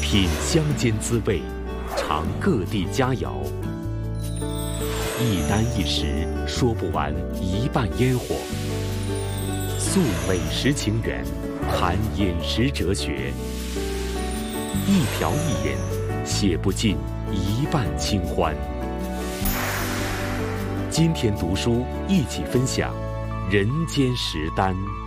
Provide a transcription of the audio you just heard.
品乡间滋味，尝各地佳肴。一箪一食，说不完一半烟火。诉美食情缘，谈饮食哲学。一瓢一饮，写不尽一半清欢。今天读书，一起分享人间食单。